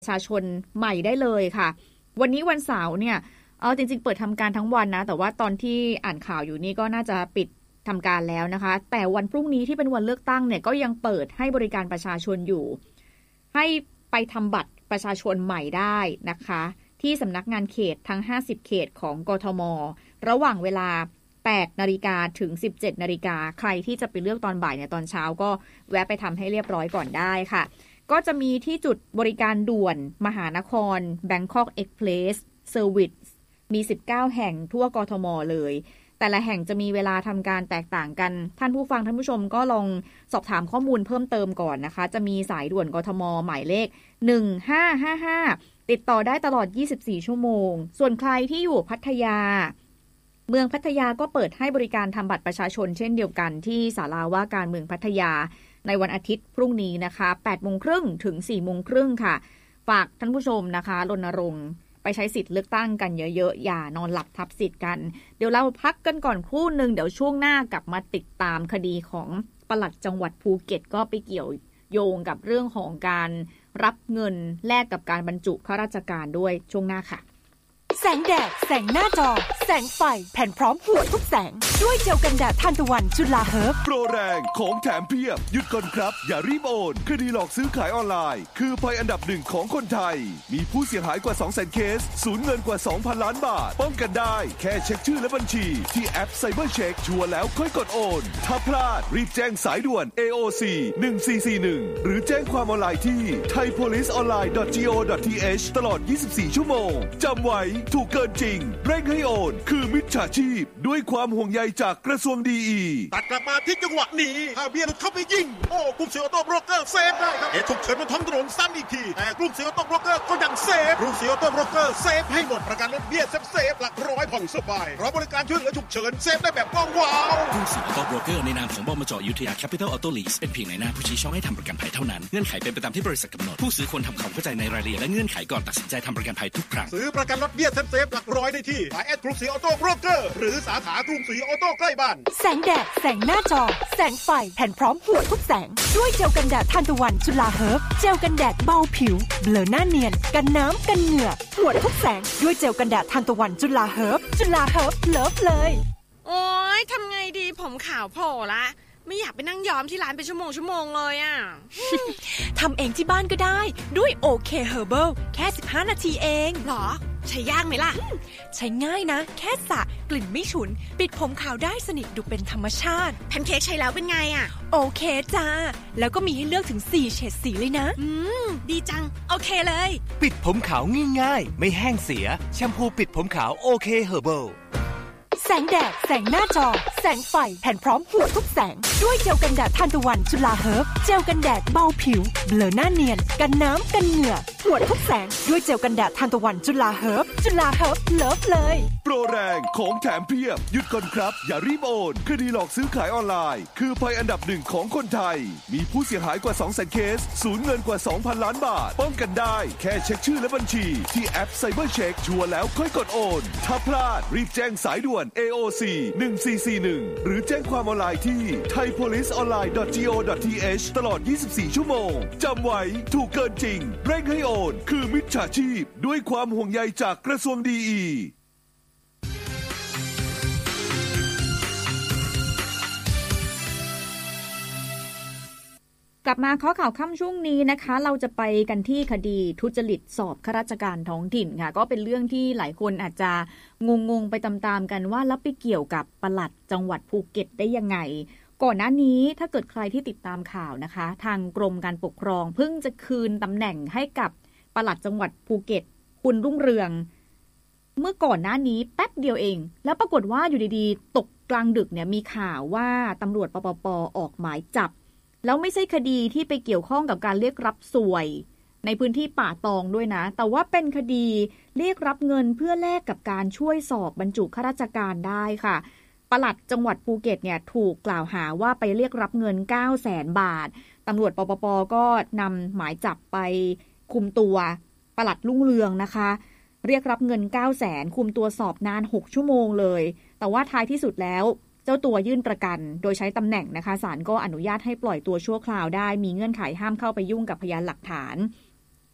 ประชาชนใหม่ได้เลยค่ะวันนี้วันเสาร์เนี่ยจริงๆเปิดทำการทั้งวันนะแต่ว่าตอนที่อ่านข่าวอยู่นี่ก็น่าจะปิดทำการแล้วนะคะแต่วันพรุ่งนี้ที่เป็นวันเลือกตั้งเนี่ยก็ยังเปิดให้บริการประชาชนอยู่ให้ไปทำบัตรประชาชนใหม่ได้นะคะที่สำนักงานเขตทั้ง50เขตของกทมระหว่างเวลา8 นาฬิกาถึง 17 นาฬิกาใครที่จะไปเลือกตอนบ่ายเนี่ยตอนเช้าก็แวะไปทำให้เรียบร้อยก่อนได้ค่ะก็จะมีที่จุดบริการด่วนมหานคร Bangkok Express Service มี19แห่งทั่วกทมเลยแต่ละแห่งจะมีเวลาทำการแตกต่างกันท่านผู้ฟังท่านผู้ชมก็ลองสอบถามข้อมูลเพิ่มเติมก่อนนะคะจะมีสายด่วนกทมหมายเลข1555ติดต่อได้ตลอด24ชั่วโมงส่วนใครที่อยู่พัทยาเมืองพัทยาก็เปิดให้บริการทำบัตรประชาชนเช่นเดียวกันที่ศาลาว่าการเมืองพัทยาในวันอาทิตย์พรุ่งนี้นะคะ 8:30 นถึง 4:30 นค่ะฝากท่านผู้ชมนะคะรณรงค์ไปใช้สิทธิ์เลือกตั้งกันเยอะๆอย่านอนหลับทับสิทธิ์กันเดี๋ยวเราพักกันก่อนครู่นึงเดี๋ยวช่วงหน้ากลับมาติดตามคดีของปลัดจังหวัดภูเก็ตก็ไปเกี่ยวโยงกับเรื่องของการรับเงินแลกกับการบรรจุข้าราชการด้วยช่วงหน้าค่ะแสงแดดแสงหน้าจอแสงไฟแผ่นพร้อมหัวทุกแสงด้วยเจลกันแดดทานตะวันจุฬาเฮิร์บโปรแรงของแถมเพียบหยุดก่อนครับอย่ารีบโอนคดีหลอกซื้อขายออนไลน์คือภัยอันดับหนึ่งของคนไทยมีผู้เสียหายกว่า 200,000 เคสสูญเงินกว่า 2,000 ล้านบาทป้องกันได้แค่เช็คชื่อและบัญชีที่แอป Cyber Check ชัวร์แล้วค่อยกดโอนถ้าพลาดรีบแจ้งสายด่วน AOC 1441หรือแจ้งความออนไลน์ที่ thaipoliceonline.go.th ตลอด24ชั่วโมงจำไว้ถูกเกินจริงเร่งให้โอนคือมิจฉาชีพด้วยความห่วงใยจากกระทรวงดีอีตัดกลับมาที่จังหวะนี้ถ้าเบียร์หลุดเข้าไปยิงโอ้กรุงศรีออโต้โบรกเกอร์เซฟได้ครับฉุกเฉินบนท้องถนนซ้ำอีกทีแต่กรุงศรีออโต้โบรกเกอร์ก็ยังเซฟกรุงศรีออโต้โบรกเกอร์เซฟให้หมดประกันรถเบียร์เซฟหลักร้อยผ่อนสบายเพราะบริการช่วยเหลือฉุกเฉินเซฟได้แบบว้าวกรุงศรีออโต้โบรกเกอร์ในนามของบมจ.อยุธยาแคปิตอลออโต้ลีสเป็นเพียงในหน้าผู้ชี้ช่องให้ทำประกันภัยเท่านั้นเงื่อนไขเป็นไปตามที่บริษัทกำหนดผู้ซื้อควรทำความเข้าใจในรายละเอียดและเงื่อนไขก่อนตัดสินใจทำประกันภัยทุกครั้งซื้อประกันรถเบียร์เซฟหลักร้อยได้ที่แอดกรุงศรีออโต้โบรกเกอร์หรือสาขากรุงศรีออโต้ใกล้บ้านแสงแดดแสงหน้าจอแสงไฟแผ่นพร้อมหัวทุกแสงด้วยเจลกันแดดทานตะวันจุฬาเฮิร์บเจลกันแดดเบาผิวเบลอหน้าเนียนกันน้ำกันเหงื่อหัวทุกแสงด้วยเจลกันแดดทานตะวันจุฬาเฮิร์บเลิฟเลยโอ๊ยทำไงดีผมขาวโผล่ละไม่อยากไปนั่งย้อมที่ร้านเป็นชั่วโมงเลยอ่ะทำเองที่บ้านก็ได้ด้วยโอเคเฮอร์เบิลแค่15นาทีเองหรอใช้ยากไหมล่ะใช้ง่ายนะแค่สระกลิ่นไม่ฉุนปิดผมขาวได้สนิทดูเป็นธรรมชาติแพนเค้กใช้แล้วเป็นไงอ่ะโอเคจ้าแล้วก็มีให้เลือกถึง4เฉดสีเลยนะดีจังโอเคเลยปิดผมขาวง่ายๆไม่แห้งเสียแชมพูปิดผมขาวโอเคเฮอร์เบิลแสงแดดแสงหน้าจอแสงไฟแผ่นพร้อมหัวทุกแสงด้วยเจลกันแดดทานตะวันจุฬาเฮิร์บเจลกันแดดเบาผิวเบลอหน้าเนียนกันน้ำกันเหงื่อหัวทุกแสงด้วยเจลกันแดดทานตะวันจุฬาเฮิร์บเลิฟเลยโปรแรงของแถมเพียบหยุดก่อนครับอย่ารีบโอนคดีหลอกซื้อขายออนไลน์คือภัยอันดับหนึ่งของคนไทยมีผู้เสียหายกว่า 200,000 เคสสูญเงินกว่า 2,000 ล้านบาทป้องกันได้แค่เช็คชื่อและบัญชีที่แอป Cyber Check ชัวร์แล้วค่อยกดโอนถ้าพลาดรีบแจ้งสายด่วน AOC 1441หรือแจ้งความออนไลน์ที่ thaipoliceonline.go.th ตลอด24ชั่วโมงจำไว้ถูกเกินจริงเร่งให้โอนคือมิจฉาชีพด้วยความห่วงใยจากกระทรวงดีอีกลับมาข้อข่าวค่ำช่วงนี้นะคะเราจะไปกันที่คดีทุจริตสอบข้าราชการท้องถิ่นค่ะก็เป็นเรื่องที่หลายคนอาจจะงงไปตามๆกันว่าแล้วไปเกี่ยวกับปลัดจังหวัดภูเก็ตได้ยังไงก่อนหน้านี้ถ้าเกิดใครที่ติดตามข่าวนะคะทางกรมการปกครองเพิ่งจะคืนตำแหน่งให้กับปลัดจังหวัดภูเก็ตคุณรุ่งเรืองเมื่อก่อนหน้านี้แป๊บเดียวเองแล้วปรากฏว่าอยู่ดีๆตกกลางดึกเนี่ยมีข่าวว่าตำรวจปป.ออกหมายจับแล้วไม่ใช่คดีที่ไปเกี่ยวข้องกับการเรียกรับสวยในพื้นที่ป่าตองด้วยนะแต่ว่าเป็นคดีเรียกรับเงินเพื่อแลกกับการช่วยสอบบรรจุข้าราชการได้ค่ะปลัดจังหวัดภูเก็ตเนี่ยถูกกล่าวหาว่าไปเรียกรับเงิน 900,000 บาทตำรวจปป.ก็นำหมายจับไปคุมตัวปลัดรุ่งเรืองนะคะเรียกรับเงิน 900,000 คุมตัวสอบนาน6ชั่วโมงเลยแต่ว่าท้ายที่สุดแล้วเจ้าตัวยื่นประกันโดยใช้ตำแหน่งนะคะศาลก็อนุญาตให้ปล่อยตัวชั่วคราวได้มีเงื่อนไขห้ามเข้าไปยุ่งกับพยานหลักฐาน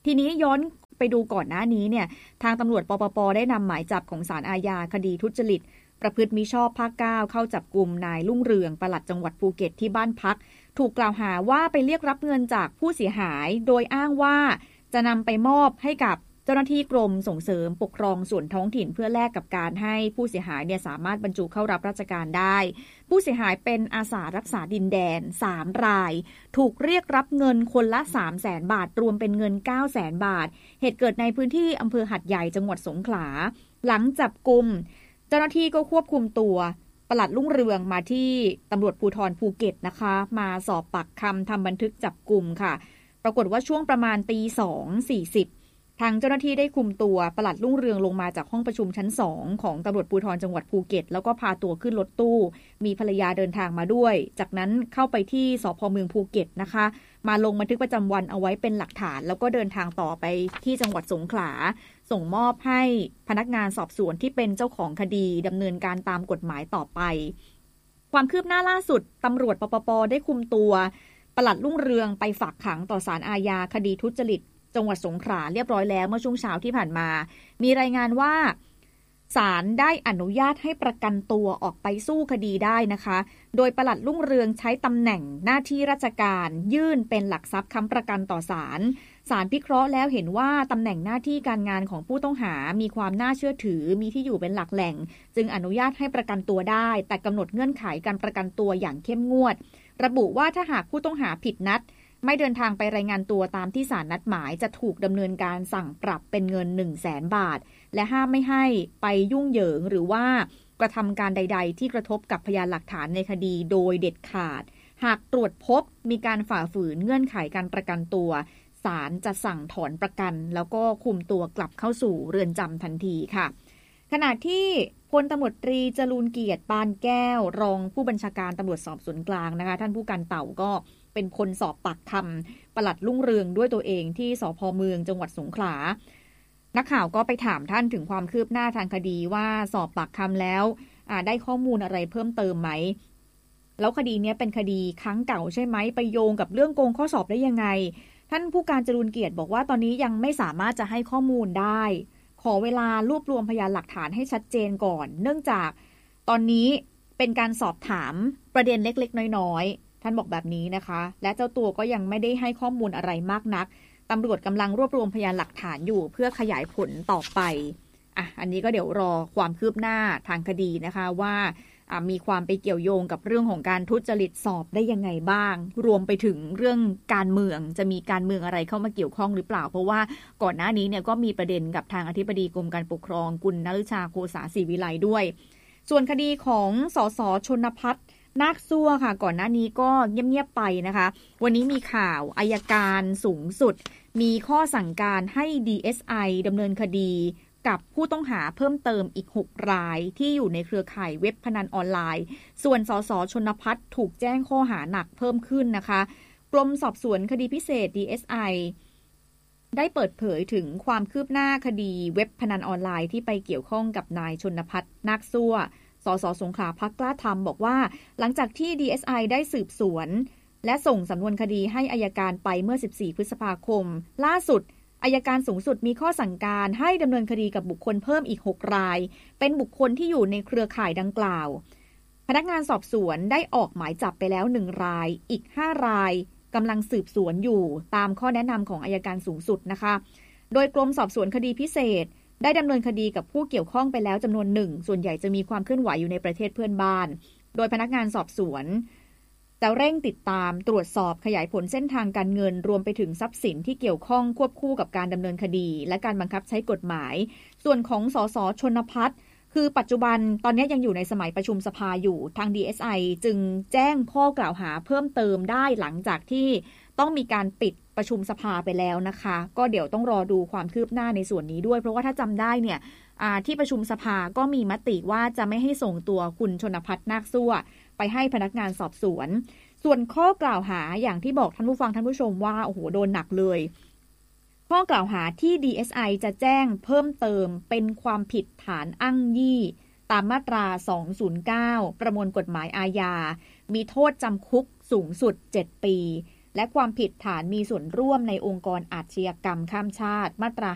ทีนี้ย้อนไปดูก่อนหน้านี้เนี่ยทางตำรวจปปป.ได้นำหมายจับของศาลอาญาคดีทุจริตประพฤติมิชอบภาค 9เข้าจับกุมนายรุ่งเรืองปลัดจังหวัดภูเก็ตที่บ้านพักถูกกล่าวหาว่าไปเรียกรับเงินจากผู้เสียหายโดยอ้างว่าจะนำไปมอบให้กับเจ้าหน้าที่กรมส่งเสริมปกครองส่วนท้องถิ่นเพื่อแลกกับการให้ผู้เสียหายเนี่ยสามารถบรรจุเข้ารับราชการได้ผู้เสียหายเป็นอาสารักษาดินแดน3รายถูกเรียกรับเงินคนละ 300,000 บาทรวมเป็นเงิน 900,000 บาทเหตุเกิดในพื้นที่อำเภอหัดใหญ่จังหวัดสงขลาหลังจับกุมเจ้าหน้าที่ก็ควบคุมตัวปลัดรุ่งเรืองมาที่ตำรวจภูธรภูเก็ตนะคะมาสอบปากคำทำบันทึกจับกุมค่ะปรากฏว่าช่วงประมาณ 2:40 นทางเจ้าหน้าที่ได้คุมตัวปลัดรุ่งเรืองลงมาจากห้องประชุมชั้น2ของตำรวจภูธรจังหวัดภูเก็ตแล้วก็พาตัวขึ้นรถตู้มีภรรยาเดินทางมาด้วยจากนั้นเข้าไปที่สภ.เมืองภูเก็ตนะคะมาลงบันทึกประจำวันเอาไว้เป็นหลักฐานแล้วก็เดินทางต่อไปที่จังหวัดสงขลาส่งมอบให้พนักงานสอบสวนที่เป็นเจ้าของคดีดำเนินการตามกฎหมายต่อไปความคืบหน้าล่าสุดตำรวจปปป.ได้คุมตัวปลัดรุ่งเรืองไปฝากขังต่อศาลอาญาคดีทุจริตจังหวัดสงขลาเรียบร้อยแล้วเมื่อช่วงเช้าที่ผ่านมามีรายงานว่าศาลได้อนุญาตให้ประกันตัวออกไปสู้คดีได้นะคะโดยปลัดรุ่งเรืองใช้ตำแหน่งหน้าที่ราชการยื่นเป็นหลักทรัพย์ค้ำประกันต่อศาลพิเคราะห์แล้วเห็นว่าตำแหน่งหน้าที่การงานของผู้ต้องหามีความน่าเชื่อถือมีที่อยู่เป็นหลักแหล่งจึงอนุญาตให้ประกันตัวได้แต่กำหนดเงื่อนไขการประกันตัวอย่างเข้มงวดระบุว่าถ้าหากผู้ต้องหาผิดนัดไม่เดินทางไปรายงานตัวตามที่ศาลนัดหมายจะถูกดำเนินการสั่งปรับเป็นเงิน 100,000 บาทและห้ามไม่ให้ไปยุ่งเหยิงหรือว่ากระทำการใดๆที่กระทบกับพยานหลักฐานในคดีโดยเด็ดขาดหากตรวจพบมีการฝ่าฝืนเงื่อนไขการประกันตัวศาลจะสั่งถอนประกันแล้วก็คุมตัวกลับเข้าสู่เรือนจำทันทีค่ะขณะที่พลตำรวจตรีจรูญเกียรติปานแก้วรองผู้บัญชาการตำรวจสอบสวนกลางนะคะท่านผู้การเต่าก็เป็นคนสอบปากคำปลัดรุ่งเรืองด้วยตัวเองที่สภ.เมืองจังหวัดสงขลานักข่าวก็ไปถามท่านถึงความคืบหน้าทางคดีว่าสอบปากคำแล้วได้ข้อมูลอะไรเพิ่มเติมไหมแล้วคดีนี้เป็นคดีครั้งเก่าใช่ไหมไปโยงกับเรื่องโกงข้อสอบได้ยังไงท่านผู้การจรูญเกียรติบอกว่าตอนนี้ยังไม่สามารถจะให้ข้อมูลได้ขอเวลารวบรวมพยานหลักฐานให้ชัดเจนก่อนเนื่องจากตอนนี้เป็นการสอบถามประเด็นเล็กๆน้อยๆท่านบอกแบบนี้นะคะและเจ้าตัวก็ยังไม่ได้ให้ข้อมูลอะไรมากนักตำรวจกำลังรวบรวมพยานหลักฐานอยู่เพื่อขยายผลต่อไปอันนี้ก็เดี๋ยวรอความคืบหน้าทางคดีนะคะว่ามีความไปเกี่ยวโยงกับเรื่องของการทุจริตสอบได้ยังไงบ้างรวมไปถึงเรื่องการเมืองจะมีการเมืองอะไรเข้ามาเกี่ยวข้องหรือเปล่าเพราะว่าก่อนหน้านี้เนี่ยก็มีประเด็นกับทางอธิบดีกรมการปกครองคุณณฤชาโคสาศรีวิไลด้วยส่วนคดีของสส.ชลพัฒน์นาคซั่วค่ะก่อนหน้านี้ก็เงียบๆไปนะคะวันนี้มีข่าวอัยการสูงสุดมีข้อสั่งการให้ DSI ดำเนินคดีกับผู้ต้องหาเพิ่มเติมอีก6รายที่อยู่ในเครือข่ายเว็บพนันออนไลน์ส่วนสส.ชลพัฒน์ถูกแจ้งข้อหาหนักเพิ่มขึ้นนะคะกรมสอบสวนคดีพิเศษ DSI ได้เปิดเผยถึงความคืบหน้าคดีเว็บพนันออนไลน์ที่ไปเกี่ยวข้องกับนายชลพัฒน์นาคซั่วสส.สงขลาพรรคกล้าธรรมบอกว่าหลังจากที่ DSI ได้สืบสวนและส่งสำนวนคดีให้อัยการไปเมื่อ14พฤษภาคมล่าสุดอัยการสูงสุดมีข้อสั่งการให้ดำเนินคดีกับบุคคลเพิ่มอีก6รายเป็นบุคคลที่อยู่ในเครือข่ายดังกล่าวพนักงานสอบสวนได้ออกหมายจับไปแล้ว1รายอีก5รายกำลังสืบสวนอยู่ตามข้อแนะนำของอัยการสูงสุดนะคะโดยกรมสอบสวนคดีพิเศษได้ดำเนินคดีกับผู้เกี่ยวข้องไปแล้วจำนวนหนึ่งส่วนใหญ่จะมีความเคลื่อนไหวอยู่ในประเทศเพื่อนบ้านโดยพนักงานสอบสวนจะเร่งติดตามตรวจสอบขยายผลเส้นทางการเงินรวมไปถึงทรัพย์สินที่เกี่ยวข้องควบคู่กับการดำเนินคดีและการบังคับใช้กฎหมายส่วนของสส.ชลพัฒน์คือปัจจุบันตอนนี้ยังอยู่ในสมัยประชุมสภาอยู่ทาง DSI จึงแจ้งข้อกล่าวหาเพิ่มเติมได้หลังจากที่ต้องมีการปิดประชุมสภาไปแล้วนะคะก็เดี๋ยวต้องรอดูความคืบหน้าในส่วนนี้ด้วยเพราะว่าถ้าจำได้เนี่ยที่ประชุมสภาก็มีมติว่าจะไม่ให้ส่งตัวคุณชลพัฒน์นาคซั่วไปให้พนักงานสอบสวนส่วนข้อกล่าวหาอย่างที่บอกท่านผู้ฟังท่านผู้ชมว่าโอ้โหโดนหนักเลยข้อกล่าวหาที่ DSI จะแจ้งเพิ่มเติมเป็นความผิดฐานอ้างยี่ตามมาตรา209ประมวลกฎหมายอาญามีโทษจำคุกสูงสุด7ปีและความผิดฐานมีส่วนร่วมในองค์กรอาชญากรรมข้ามชาติมาตรา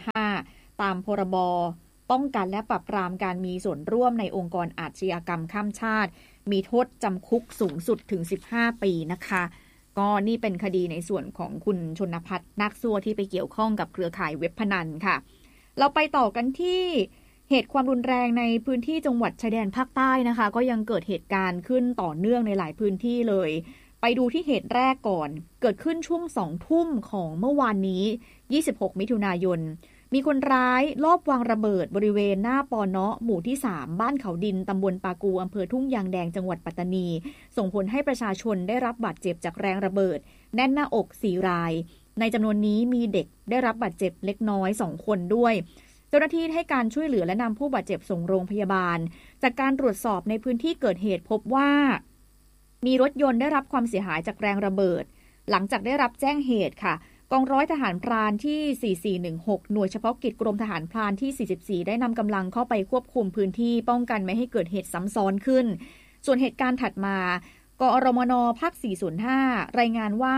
5 ตามพรบป้องกันและปราบปรามการมีส่วนร่วมในองค์กรอาชญากรรมข้ามชาติมีโทษจำคุกสูงสุดถึง15 ปีนะคะก็นี่เป็นคดีในส่วนของคุณชนภัทร นาคซั่วที่ไปเกี่ยวข้องกับเครือข่ายเว็บพนันค่ะเราไปต่อกันที่เหตุความรุนแรงในพื้นที่จังหวัดชายแดนภาคใต้นะคะก็ยังเกิดเหตุการณ์ขึ้นต่อเนื่องในหลายพื้นที่เลยไปดูที่เหตุแรกก่อนเกิดขึ้นช่วง 20:00 น.ของเมื่อวานนี้26 มิถุนายนมีคนร้ายลอบวางระเบิดบริเวณหน้าปน.หมู่ที่ 3 บ้านเขาดินตำบลปากูอำเภอทุ่งยางแดงจังหวัดปัตตานีส่งผลให้ประชาชนได้รับบาดเจ็บจากแรงระเบิดแน่นหน้าอก4 รายในจำนวนนี้มีเด็กได้รับบาดเจ็บเล็กน้อย2 คนด้วยเจ้าหน้าที่ให้การช่วยเหลือและนำผู้บาดเจ็บส่งโรงพยาบาลจากการตรวจสอบในพื้นที่เกิดเหตุพบว่ามีรถยนต์ได้รับความเสียหายจากแรงระเบิดหลังจากได้รับแจ้งเหตุค่ะกองร้อยทหารพรานที่ 4416 หน่วยเฉพาะกิจกรมทหารพรานที่ 44 ได้นำกำลังเข้าไปควบคุมพื้นที่ป้องกันไม่ให้เกิดเหตุซ้ำซ้อนขึ้นส่วนเหตุการณ์ถัดมากอรมน.ภาค 405 รายงานว่า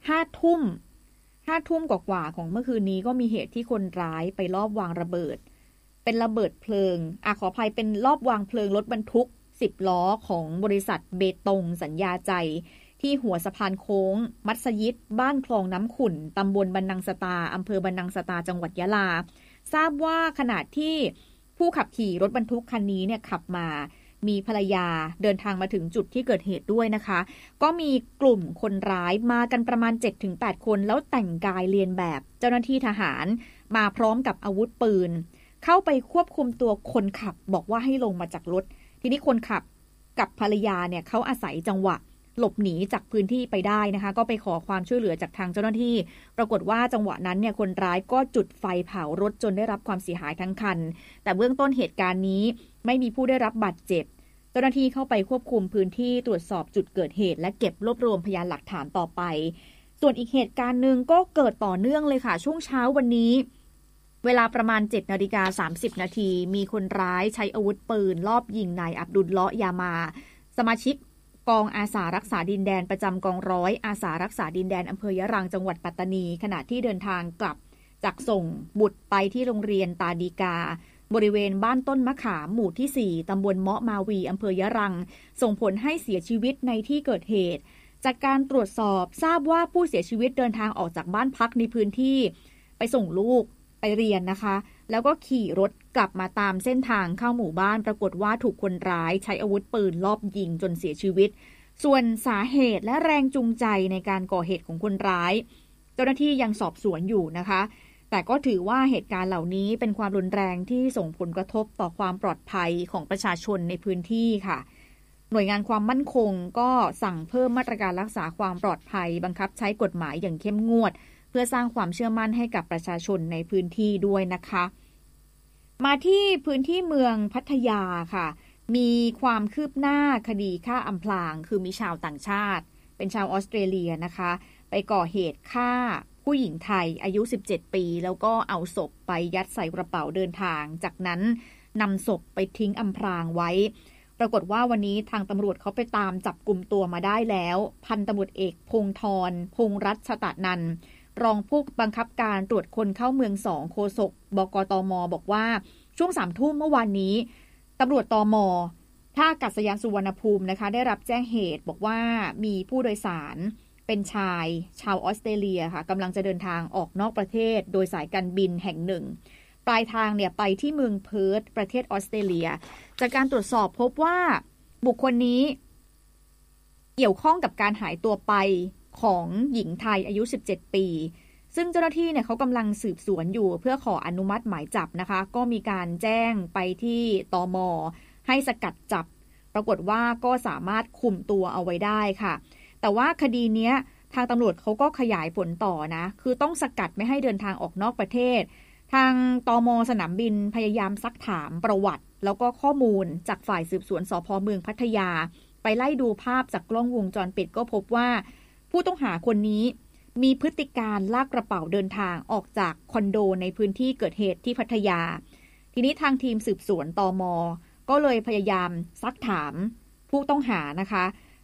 5 ทุ่มกว่าๆของเมื่อคืนนี้ก็มีเหตุที่คนร้ายไปลอบวางระเบิดเป็นระเบิดเพลิงขออภัยเป็นลอบวางเพลิงรถบรรทุก10 ล้อของบริษัทเบตงสัญญาใจที่หัวสะพานโค้งมัสยิดบ้านคลองน้ำขุ่นตำบลบันนังสตาอำเภอบันนังสตาจังหวัดยะลาทราบว่าขณะที่ผู้ขับขี่รถบรรทุกคันนี้เนี่ยขับมามีภรรยาเดินทางมาถึงจุดที่เกิดเหตุด้วยนะคะก็มีกลุ่มคนร้ายมากันประมาณ 7-8 คนแล้วแต่งกายเลียนแบบเจ้าหน้าที่ทหารมาพร้อมกับอาวุธปืนเข้าไปควบคุมตัวคนขับบอกว่าให้ลงมาจากรถทีนี้คนขับกับภรรยาเนี่ยเขาอาศัยจังหวะหลบหนีจากพื้นที่ไปได้นะคะก็ไปขอความช่วยเหลือจากทางเจ้าหน้าที่ปรากฏว่าจังหวะนั้นเนี่ยคนร้ายก็จุดไฟเผารถจนได้รับความเสียหายทั้งคันแต่เบื้องต้นเหตุการณ์นี้ไม่มีผู้ได้รับบาดเจ็บเจ้าหน้าที่เข้าไปควบคุมพื้นที่ตรวจสอบจุดเกิดเหตุและเก็บรวบรวมพยานหลักฐานต่อไปส่วนอีกเหตุการณ์นึงก็เกิดต่อเนื่องเลยค่ะช่วงเช้าวันนี้เวลาประมาณ 7:30 น.มีคนร้ายใช้อาวุธปืนลอบยิงนายอับดุลเลาะห์ยามาสมาชิกกองอาสารักษาดินแดนประจำกองร้อยอาสารักษาดินแดนอำเภอยะรังจังหวัดปัตตานีขณะที่เดินทางกลับจากส่งบุตรไปที่โรงเรียนตาดีกาบริเวณบ้านต้นมะขามหมู่ที่ 4 ตำบลเมาะมาวีอำเภอยะรังส่งผลให้เสียชีวิตในที่เกิดเหตุจากการตรวจสอบทราบว่าผู้เสียชีวิตเดินทางออกจากบ้านพักในพื้นที่ไปส่งลูกไปเรียนนะคะแล้วก็ขี่รถกลับมาตามเส้นทางเข้าหมู่บ้านปรากฏว่าถูกคนร้ายใช้อาวุธปืนลอบยิงจนเสียชีวิตส่วนสาเหตุและแรงจูงใจในการก่อเหตุของคนร้ายเจ้าหน้าที่ยังสอบสวนอยู่นะคะแต่ก็ถือว่าเหตุการณ์เหล่านี้เป็นความรุนแรงที่ส่งผลกระทบต่อความปลอดภัยของประชาชนในพื้นที่ค่ะหน่วยงานความมั่นคงก็สั่งเพิ่มมาตรการรักษาความปลอดภัยบังคับใช้กฎหมายอย่างเข้มงวดเพื่อสร้างความเชื่อมั่นให้กับประชาชนในพื้นที่ด้วยนะคะมาที่พื้นที่เมืองพัทยาค่ะมีความคืบหน้าคดีฆ่าอำพรางคือมีชาวต่างชาติเป็นชาวออสเตรเลียนะคะไปก่อเหตุฆ่าผู้หญิงไทยอายุ17 ปีแล้วก็เอาศพไปยัดใส่กระเป๋าเดินทางจากนั้นนำศพไปทิ้งอำพรางไว้ปรากฏว่าวันนี้ทางตำรวจเขาไปตามจับกุมตัวมาได้แล้วพันตำรวจเอกพงธรพงรัชตะนันท์รองผู้บังคับการตรวจคนเข้าเมือง2โฆษกบกตม.บอกว่าช่วง 3 ทุ่มเมื่อวานนี้ตำรวจตม.ท่าอากาศยานสุวรรณภูมินะคะได้รับแจ้งเหตุบอกว่ามีผู้โดยสารเป็นชายชาวออสเตรเลียค่ะกำลังจะเดินทางออกนอกประเทศโดยสายการบินแห่งหนึ่งปลายทางเนี่ยไปที่เมืองเพิร์ธประเทศออสเตรเลียจากการตรวจสอบพบว่าบุคคลนี้เกี่ยวข้องกับการหายตัวไปของหญิงไทยอายุ17 ปีซึ่งเจ้าหน้าที่เนี่ยเขากำลังสืบสวนอยู่เพื่อขออนุมัติหมายจับนะคะก็มีการแจ้งไปที่ตม.ให้สกัดจับปรากฏว่าก็สามารถคุมตัวเอาไว้ได้ค่ะแต่ว่าคดีนี้ทางตำรวจเขาก็ขยายผลต่อนะคือต้องสกัดไม่ให้เดินทางออกนอกประเทศทางตม.สนามบินพยายามซักถามประวัติแล้วก็ข้อมูลจากฝ่ายสืบสวนสภ.เมืองพัทยาไปไล่ดูภาพจากกล้องวงจรปิดก็พบว่าผู้ต้องหาคนนี้มีพฤติการลากกระเป๋าเดินทางออกจากคอนโดในพื้นที่เกิดเหตุที่พัทยาทีนี้ทางทีมสืบสวนตม.ก็เลยพยายามซักถามผู้ต้องหานะคะ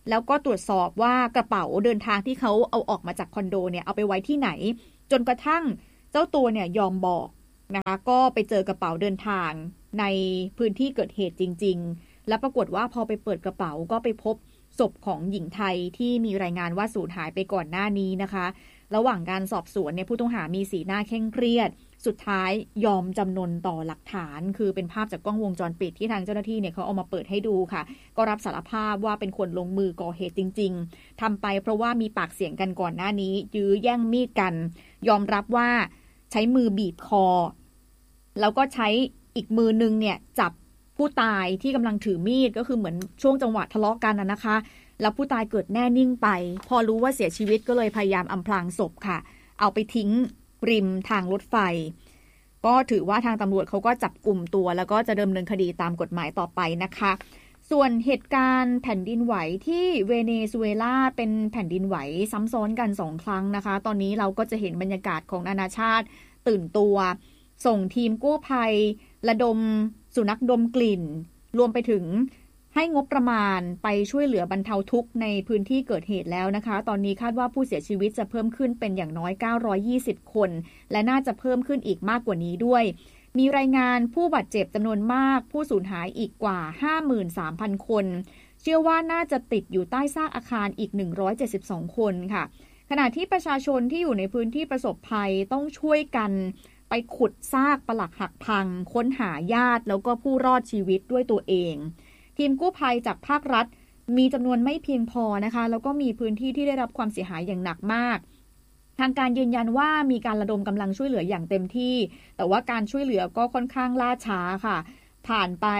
แล้วก็ตรวจสอบว่ากระเป๋าเดินทางที่เขาเอาออกมาจากคอนโดเนี่ยเอาไปไว้ที่ไหนจนกระทั่งเจ้าตัวเนี่ยยอมบอกนะคะก็ไปเจอกระเป๋าเดินทางในพื้นที่เกิดเหตุจริงๆแล้วปรากฏว่าพอไปเปิดกระเป๋าก็ไปพบศพของหญิงไทยที่มีรายงานว่าสูญหายไปก่อนหน้านี้นะคะระหว่างการสอบสวนเนี่ยผู้ต้องหามีสีหน้าเคร่งเครียดสุดท้ายยอมจำนนต่อหลักฐานคือเป็นภาพจากกล้องวงจรปิดที่ทางเจ้าหน้าที่เนี่ยเขาเอามาเปิดให้ดูค่ะก็รับสารภาพว่าเป็นคนลงมือก่อเหตุจริงๆทำไปเพราะว่ามีปากเสียงกันก่อนหน้านี้ยื้อแย่งมีดกันยอมรับว่าใช้มือบีบคอแล้วก็ใช้อีกมือนึงเนี่ยจับผู้ตายที่กำลังถือมีดก็คือเหมือนช่วงจังหวะทะเลาะกันนะคะแล้วผู้ตายเกิดแน่นิ่งไปพอรู้ว่าเสียชีวิตก็เลยพยายามอำพรางศพค่ะเอาไปทิ้งริมทางรถไฟก็ถือว่าทางตำรวจเขาก็จับกลุ่มตัวแล้วก็จะดำเนินคดีตามกฎหมายต่อไปนะคะส่วนเหตุการณ์แผ่นดินไหวที่เวเนซุเอลาเป็นแผ่นดินไหวซ้ำซ้อนกัน2 ครั้งนะคะตอนนี้เราก็จะเห็นบรรยากาศของนานาชาติตื่นตัวส่งทีมกู้ภัยระดมสุนัขดมกลิ่นรวมไปถึงให้งบประมาณไปช่วยเหลือบรรเทาทุกข์ในพื้นที่เกิดเหตุแล้วนะคะตอนนี้คาดว่าผู้เสียชีวิตจะเพิ่มขึ้นเป็นอย่างน้อย920คนและน่าจะเพิ่มขึ้นอีกมากกว่านี้ด้วยมีรายงานผู้บาดเจ็บจำนวนมากผู้สูญหายอีกกว่า 53,000 คนเชื่อว่าน่าจะติดอยู่ใต้ซากอาคารอีก172คนค่ะขณะที่ประชาชนที่อยู่ในพื้นที่ประสบภัยต้องช่วยกันไปขุดซากปรักหักพังค้นหาญาติแล้วก็ผู้รอดชีวิตด้วยตัวเองทีมกู้ภัยจากภาครัฐมีจำนวนไม่เพียงพอนะคะแล้วก็มีพื้นที่ที่ได้รับความเสียหายอย่างหนักมากทางการยืนยันว่ามีการระดมกำลังช่วยเหลืออย่างเต็มที่แต่ว่าการช่วยเหลือก็ค่อนข้างล่าช้าค่ะผ่านไป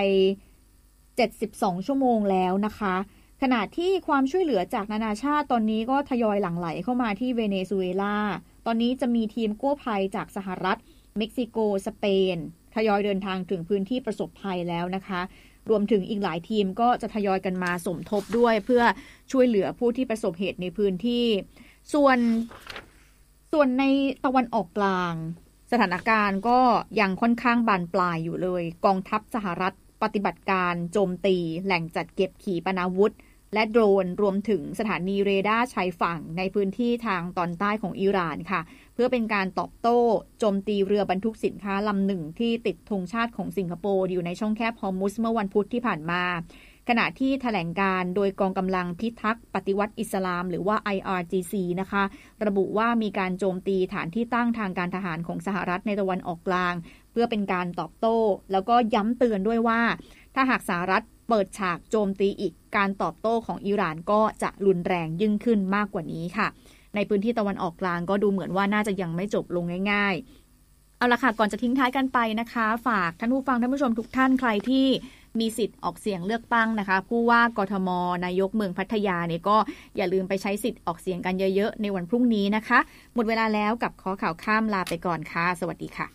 72ชั่วโมงแล้วนะคะขณะที่ความช่วยเหลือจากนานาชาติตอนนี้ก็ทยอยหลั่งไหลเข้ามาที่เวเนซุเอลาตอนนี้จะมีทีมกู้ภัยจากสหรัฐเม็กซิโกสเปนทยอยเดินทางถึงพื้นที่ประสบภัยแล้วนะคะรวมถึงอีกหลายทีมก็จะทยอยกันมาสมทบด้วยเพื่อช่วยเหลือผู้ที่ประสบเหตุในพื้นที่ส่วนในตะวันออกกลางสถานการณ์ก็ยังค่อนข้างบานปลายอยู่เลยกองทัพสหรัฐปฏิบัติการโจมตีแหล่งจัดเก็บขีปนาวุธและโดรนรวมถึงสถานีเรดาร์ชายฝั่งในพื้นที่ทางตอนใต้ของอิหร่านค่ะเพื่อเป็นการตอบโต้โจมตีเรือบรรทุกสินค้าลำหนึ่งที่ติดธงชาติของสิงคโปร์อยู่ในช่องแคบฮอร์มุซเมื่อวันพุธที่ผ่านมาขณะที่แถลงการโดยกองกำลังพิทักษ์ปฏิวัติอิสลามหรือว่า IRGC นะคะระบุว่ามีการโจมตีฐานที่ตั้งทางการทหารของสหรัฐในตะวันออกกลางเพื่อเป็นการตอบโต้แล้วก็ย้ำเตือนด้วยว่าถ้าหากสหรัฐเปิดฉากโจมตีอีกการตอบโต้ของอิหร่านก็จะรุนแรงยิ่งขึ้นมากกว่านี้ค่ะในพื้นที่ตะวันออกกลางก็ดูเหมือนว่าน่าจะยังไม่จบลงง่ายๆเอาละค่ะก่อนจะทิ้งท้ายกันไปนะคะฝากท่านผู้ฟังท่านผู้ชมทุกท่านใครที่มีสิทธิ์ออกเสียงเลือกตั้งนะคะผู้ว่ากทม.นายกเมืองพัทยาเนี่ยก็อย่าลืมไปใช้สิทธิ์ออกเสียงกันเยอะๆในวันพรุ่งนี้นะคะหมดเวลาแล้วกับขอข่าวข้ามลาไปก่อนค่ะสวัสดีค่ะ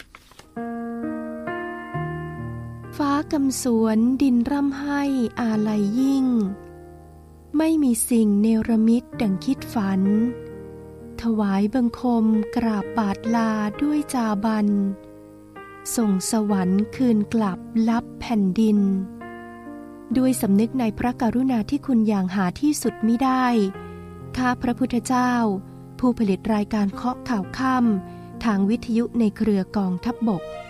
ฟ้ากำสวนดินร่ำไห้อาลัยยิ่งไม่มีสิ่งเนรมิตดังคิดฝันถวายบังคมกราบบาทลาด้วยจาบันส่งสวรรค์คืนกลับลับแผ่นดินด้วยสำนึกในพระกรุณาที่คุณอย่างหาที่สุดมิได้ข้าพระพุทธเจ้าผู้ผลิตรายการเคาะข่าวค่ำทางวิทยุในเครือกองทัพบก